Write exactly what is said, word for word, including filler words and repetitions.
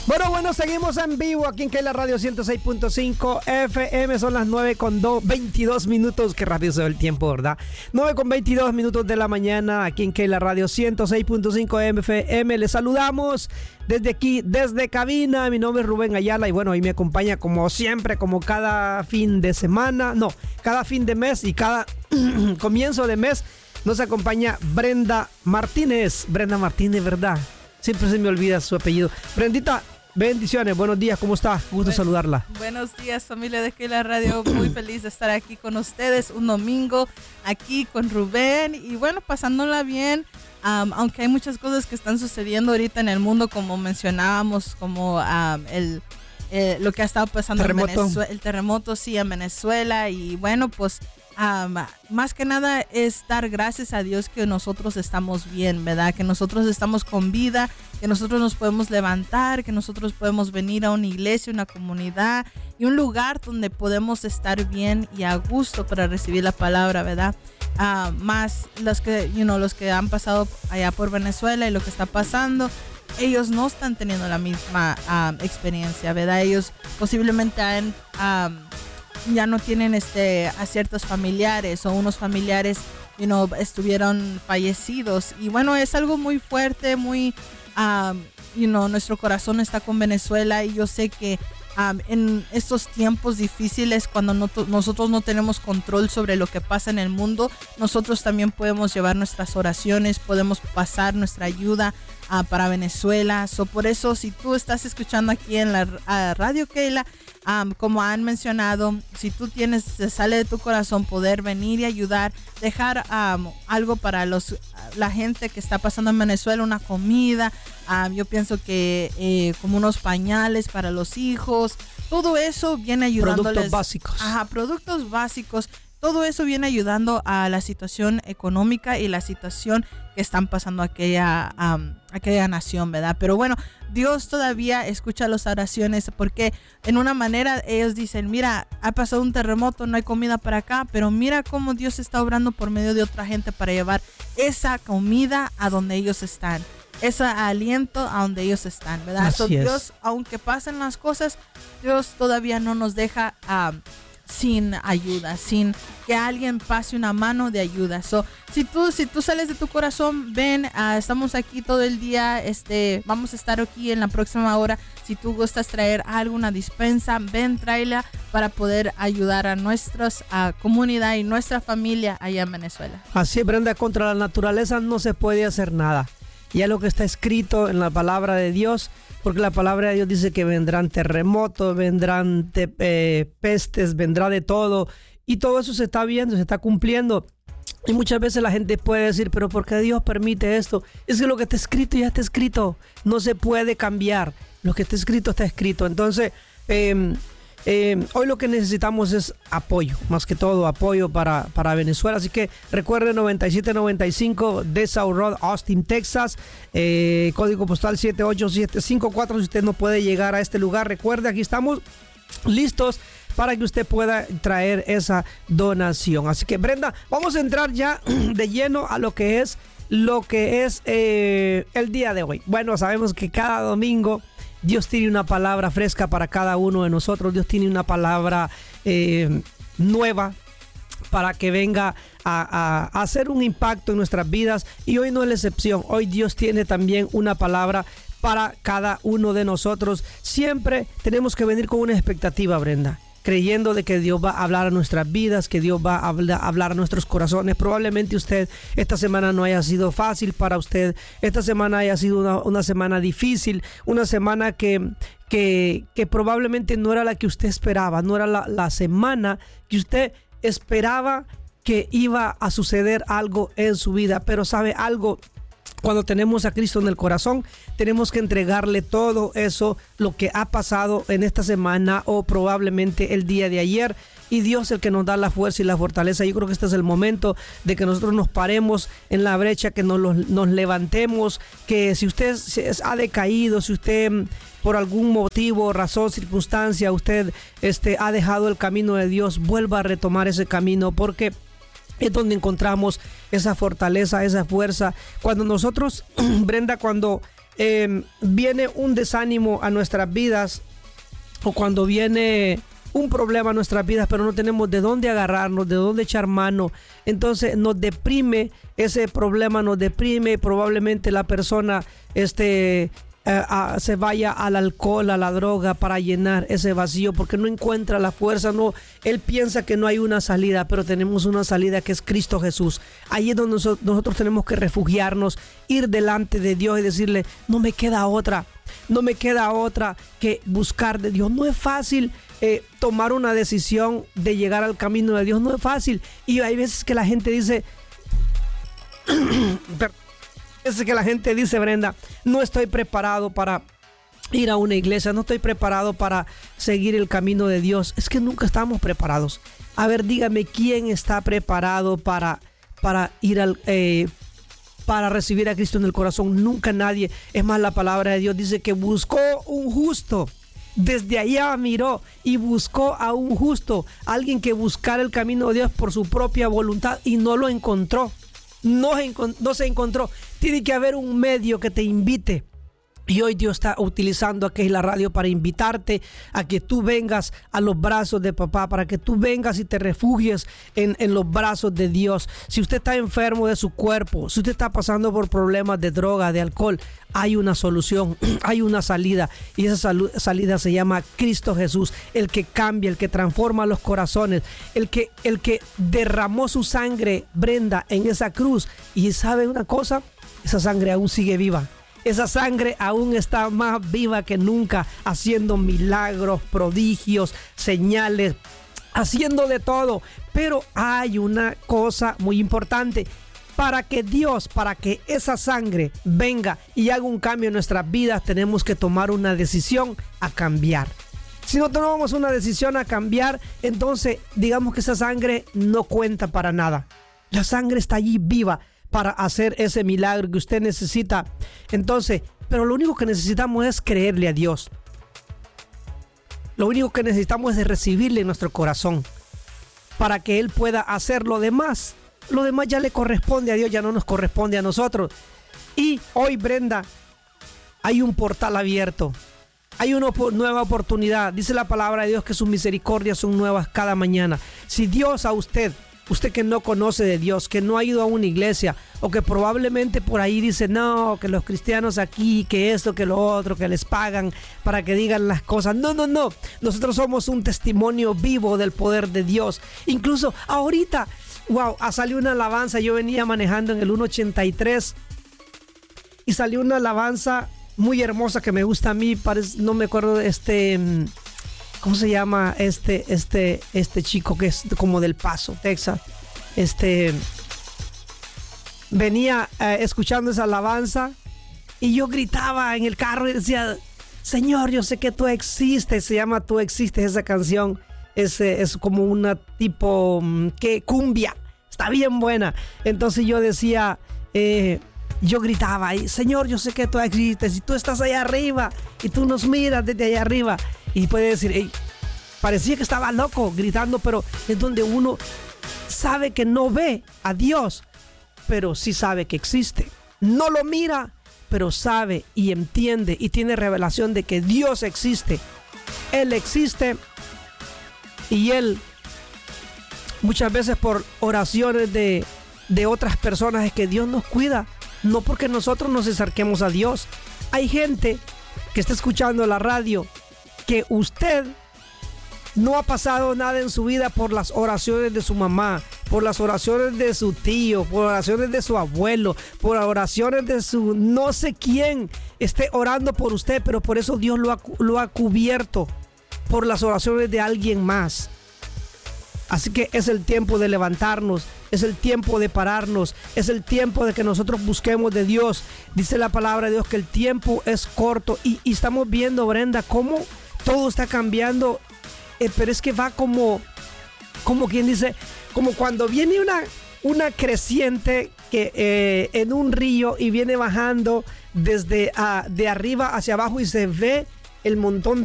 Bueno, bueno, seguimos en vivo aquí en Keila Radio ciento seis punto cinco F M. Son las nueve con veintidós minutos. Qué rápido se ve el tiempo, ¿verdad? nueve con veintidós minutos de la mañana aquí en Keila Radio ciento seis punto cinco F M. Les saludamos desde aquí, desde cabina. Mi nombre es Rubén Ayala y bueno, ahí me acompaña como siempre, como cada fin de semana. No, cada fin de mes y cada comienzo de mes nos acompaña Brenda Martínez. Brenda Martínez, ¿verdad? Siempre se me olvida su apellido. Brendita, bendiciones, buenos días, ¿cómo está? Gusto Buen, saludarla. Buenos días, familia de Keila Radio. Muy feliz de estar aquí con ustedes un domingo, aquí con Rubén. Y bueno, pasándola bien, um, aunque hay muchas cosas que están sucediendo ahorita en el mundo, como mencionábamos, como um, el, eh, lo que ha estado pasando terremoto. en Venezuela, el terremoto, sí, en Venezuela. Y bueno, pues Um, más que nada es dar gracias a Dios que nosotros estamos bien, ¿verdad? Que nosotros estamos con vida, que nosotros nos podemos levantar, que nosotros podemos venir a una iglesia, una comunidad y un lugar donde podemos estar bien y a gusto para recibir la palabra, ¿verdad? Uh, más los que, you know, los que han pasado allá por Venezuela y lo que está pasando, ellos no están teniendo la misma um, experiencia, ¿verdad? Ellos posiblemente han... Um, ya no tienen este a ciertos familiares o unos familiares you know, estuvieron fallecidos y bueno, es algo muy fuerte, muy um, you know, nuestro corazón está con Venezuela y yo sé que um, en estos tiempos difíciles cuando no, nosotros no tenemos control sobre lo que pasa en el mundo, nosotros también podemos llevar nuestras oraciones, podemos pasar nuestra ayuda uh, para Venezuela. So, por eso si tú estás escuchando aquí en la uh, Radio Keila, Um, como han mencionado, si tú tienes, se sale de tu corazón poder venir y ayudar, dejar um, algo para los la gente que está pasando en Venezuela, una comida, um, yo pienso que eh, como unos pañales para los hijos, todo eso viene ayudándoles. Productos básicos. Ajá, productos básicos. Todo eso viene ayudando a la situación económica y la situación que están pasando aquella, um, aquella nación, ¿verdad? Pero bueno, Dios todavía escucha las oraciones porque en una manera ellos dicen, mira, ha pasado un terremoto, no hay comida para acá, pero mira cómo Dios está obrando por medio de otra gente para llevar esa comida a donde ellos están, ese aliento a donde ellos están, ¿verdad? Así So, es. Dios, aunque pasen las cosas, Dios todavía no nos deja... Um, sin ayuda, sin que alguien pase una mano de ayuda. So, si tú si tú sales de tu corazón, ven, uh, estamos aquí todo el día, este, vamos a estar aquí en la próxima hora. Si tú gustas traer alguna dispensa, ven, tráela para poder ayudar a nuestra uh, comunidad y nuestra familia allá en Venezuela. Así es, Brenda, contra la naturaleza no se puede hacer nada. Ya lo que está escrito en la palabra de Dios, porque la palabra de Dios dice que vendrán terremotos, vendrán te, eh, pestes, vendrá de todo. Y todo eso se está viendo, se está cumpliendo. Y muchas veces la gente puede decir, pero ¿por qué Dios permite esto? Es que lo que está escrito ya está escrito. No se puede cambiar. Lo que está escrito está escrito. Entonces, eh, eh, hoy lo que necesitamos es apoyo. Más que todo, apoyo para, para Venezuela. Así que recuerden noventa y siete noventa y cinco de South Road, Austin, Texas. Eh, código postal siete ocho siete cinco cuatro. Si usted no puede llegar a este lugar, recuerde, aquí estamos listos para que usted pueda traer esa donación. Así que, Brenda, vamos a entrar ya de lleno a lo que es lo que es eh, el día de hoy. Bueno, sabemos que cada domingo Dios tiene una palabra fresca para cada uno de nosotros. Dios tiene una palabra eh, nueva para que venga a, a, a hacer un impacto en nuestras vidas. Y hoy no es la excepción. Hoy Dios tiene también una palabra para cada uno de nosotros. Siempre tenemos que venir con una expectativa, Brenda, creyendo de que Dios va a hablar a nuestras vidas, que Dios va a hablar a nuestros corazones. Probablemente usted, esta semana no haya sido fácil para usted, esta semana haya sido una, una semana difícil, una semana que, que, que probablemente no era la que usted esperaba, no era la, la semana que usted esperaba que iba a suceder algo en su vida. Pero sabe algo, cuando tenemos a Cristo en el corazón, tenemos que entregarle todo eso, lo que ha pasado en esta semana o probablemente el día de ayer. Y Dios es el que nos da la fuerza y la fortaleza. Yo creo que este es el momento de que nosotros nos paremos en la brecha, que nos, nos levantemos, que si usted ha decaído, si usted por algún motivo, razón, circunstancia, usted este, ha dejado el camino de Dios, vuelva a retomar ese camino, porque es donde encontramos esa fortaleza, esa fuerza. Cuando nosotros, Brenda, cuando eh, viene un desánimo a nuestras vidas, o cuando viene un problema a nuestras vidas, pero no tenemos de dónde agarrarnos, de dónde echar mano, entonces nos deprime, ese problema nos deprime, probablemente la persona este, eh, a, se vaya al alcohol, a la droga, para llenar ese vacío, porque no encuentra la fuerza, no, él piensa que no hay una salida, pero tenemos una salida que es Cristo Jesús. Ahí es donde nosotros, nosotros tenemos que refugiarnos, ir delante de Dios y decirle, no me queda otra, no me queda otra que buscar de Dios. No es fácil eh, tomar una decisión de llegar al camino de Dios, no es fácil. Y hay veces que la gente dice, es que la gente dice, Brenda, no estoy preparado para ir a una iglesia, no estoy preparado para seguir el camino de Dios. Es que nunca estamos preparados. A ver, dígame, ¿quién está preparado para, para ir al... Eh, para recibir a Cristo en el corazón? Nunca nadie. Es más, la palabra de Dios dice que buscó un justo. Desde allá miró y buscó a un justo, alguien que buscara el camino de Dios por su propia voluntad, y no lo encontró. No, no se encontró. Tiene que haber un medio que te invite. Y hoy Dios está utilizando aquí la radio para invitarte a que tú vengas a los brazos de papá, para que tú vengas y te refugies en, en los brazos de Dios. Si usted está enfermo de su cuerpo, si usted está pasando por problemas de droga, de alcohol, hay una solución, hay una salida, y esa sal- salida se llama Cristo Jesús, el que cambia, el que transforma los corazones, el que, el que derramó su sangre, Brenda, en esa cruz. Y ¿sabe una cosa? Esa sangre aún sigue viva. Esa sangre aún está más viva que nunca, haciendo milagros, prodigios, señales, haciendo de todo. Pero hay una cosa muy importante. Para que Dios, para que esa sangre venga y haga un cambio en nuestras vidas, tenemos que tomar una decisión a cambiar. Si no tomamos una decisión a cambiar, entonces digamos que esa sangre no cuenta para nada. La sangre está allí viva para hacer ese milagro que usted necesita. Entonces, pero lo único que necesitamos es creerle a Dios. Lo único que necesitamos es recibirle en nuestro corazón para que Él pueda hacer lo demás. Lo demás ya le corresponde a Dios, ya no nos corresponde a nosotros. Y hoy, Brenda, hay un portal abierto. Hay una nueva oportunidad. Dice la palabra de Dios que sus misericordias son nuevas cada mañana. Si Dios a usted, usted que no conoce de Dios, que no ha ido a una iglesia, o que probablemente por ahí dice, no, que los cristianos aquí, que esto, que lo otro, que les pagan para que digan las cosas. No, no, no. Nosotros somos un testimonio vivo del poder de Dios. Incluso ahorita, wow, salió una alabanza. Yo venía manejando en el ciento ochenta y tres y salió una alabanza muy hermosa que me gusta a mí. Parece, no me acuerdo de este... ¿Cómo se llama este, este, este chico que es como del Paso, Texas? Este, venía eh, escuchando esa alabanza y yo gritaba en el carro y decía, Señor, yo sé que tú existes. Se llama Tú Existes esa canción. Es, es como una tipo, ¿qué? Cumbia. Está bien buena. Entonces yo decía, eh, yo gritaba, Señor, yo sé que tú existes y tú estás allá arriba y tú nos miras desde allá arriba. Y puede decir, hey, parecía que estaba loco gritando, pero es donde uno sabe que no ve a Dios, pero sí sabe que existe. No lo mira, pero sabe y entiende y tiene revelación de que Dios existe. Él existe y Él, muchas veces por oraciones de, de otras personas, es que Dios nos cuida, no porque nosotros nos acerquemos a Dios. Hay gente que está escuchando la radio que usted no ha pasado nada en su vida por las oraciones de su mamá, por las oraciones de su tío, por oraciones de su abuelo, por oraciones de su no sé quién esté orando por usted, pero por eso Dios lo ha, lo ha cubierto por las oraciones de alguien más. Así que es el tiempo de levantarnos, es el tiempo de pararnos, es el tiempo de que nosotros busquemos de Dios. Dice la palabra de Dios que el tiempo es corto y, y estamos viendo, Brenda, cómo todo está cambiando, eh, pero es que va como, como quien dice, como cuando viene una, una creciente que, eh, en un río y viene bajando desde uh, de arriba hacia abajo y se ve el montón de